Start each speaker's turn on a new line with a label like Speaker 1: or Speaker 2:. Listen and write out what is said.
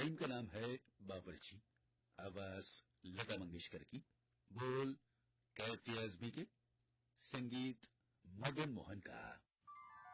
Speaker 1: Film का नाम है बावर्ची। आवाज लता मंगेशकर की, बोल कैफी आजमी के, संगीत मदन मोहन का।